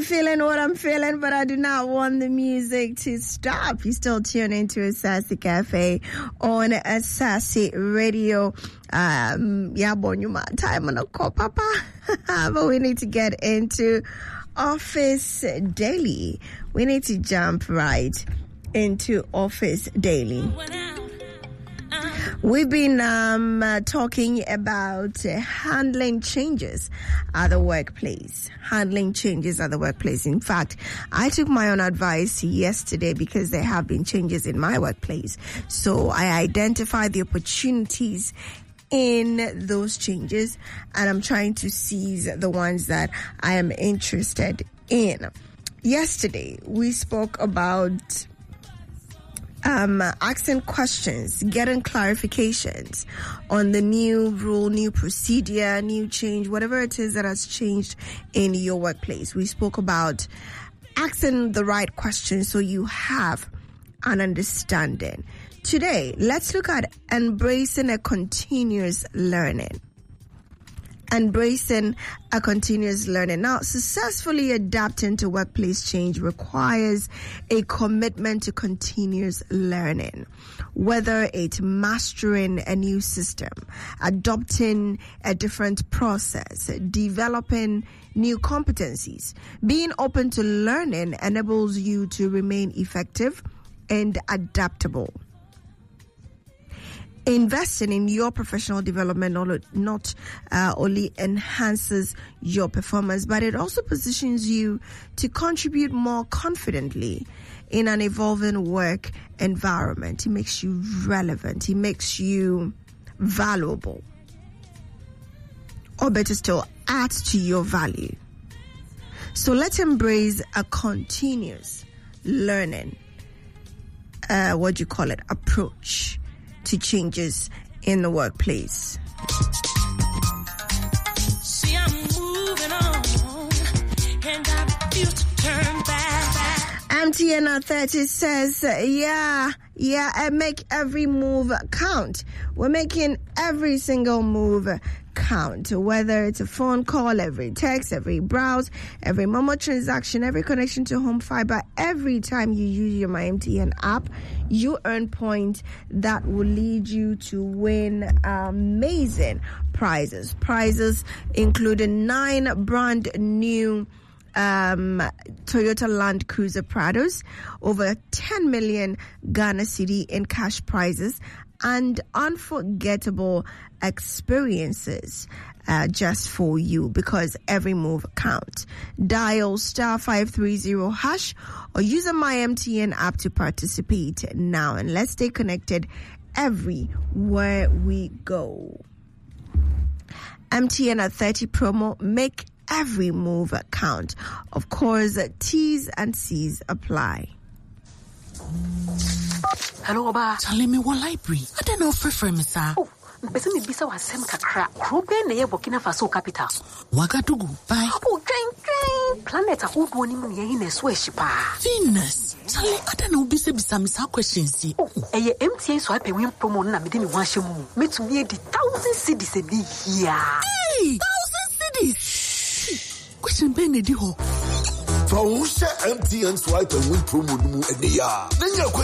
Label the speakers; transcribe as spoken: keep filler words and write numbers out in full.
Speaker 1: I'm feeling what I'm feeling, but I do not want the music to stop. You still tune into a Sassy Cafe on a Sassy Radio. Um, yeah, born you my time on a call, Papa. But we need to get into Office Daily. We need to jump right into Office Daily. We've been um, uh, talking about uh, handling changes at the workplace. Handling changes at the workplace. In fact, I took my own advice yesterday because there have been changes in my workplace. So I identified the opportunities in those changes, and I'm trying to seize the ones that I am interested in. Yesterday, we spoke about Um, asking questions, getting clarifications on the new rule, new procedure, new change, whatever it is that has changed in your workplace. We spoke about asking the right questions so you have an understanding. Today, let's look at embracing a continuous learning. Embracing a continuous learning. Now, successfully adapting to workplace change requires a commitment to continuous learning, whether it's mastering a new system, adopting a different process, developing new competencies. Being open to learning enables you to remain effective and adaptable. Investing in your professional development not, not uh, only enhances your performance, but it also positions you to contribute more confidently in an evolving work environment. It makes you relevant. It makes you valuable. Or better still, add to your value. So let's embrace a continuous learning, uh, what do you call it, approach to changes in the workplace. See, I'm moving on, and I refuse to turn back. M T N at thirty says, yeah, yeah, I make every move count. We're making every single move count, whether it's a phone call, every text, every browse, every Momo transaction, every connection to home fiber. Every time you use your My M T N app, you earn points that will lead you to win amazing prizes. Prizes including nine brand new um Toyota Land Cruiser Prados, over ten million Ghana Cedi in cash prizes, and unforgettable experiences uh, just for you, because every move counts. Dial star five three zero hash or use a My M T N app to participate now, and let's stay connected everywhere we go. M T N at thirty promo, make every move count. Of course, T's and C's apply.
Speaker 2: Hello, Oba.
Speaker 3: Tell me what library. I don't know for frame, sir.
Speaker 2: Oh, but me bisa wa sem kakra. Krobe na ye Burkina Faso capital.
Speaker 3: Wagadugu. Bye.
Speaker 2: Oh, train, train. Planet a whole one in ye in a sweshipa.
Speaker 3: Venus. Tell me, I don't know bisa bisa misa questions.
Speaker 2: Oh, eh, M T A so I pay win promo na me de me wan shemu. Me to me the thousand cities a be here.
Speaker 3: Hey, thousand cities. Question Ben di ho.
Speaker 4: For who share M T N swipe and win promo no mu ene ya.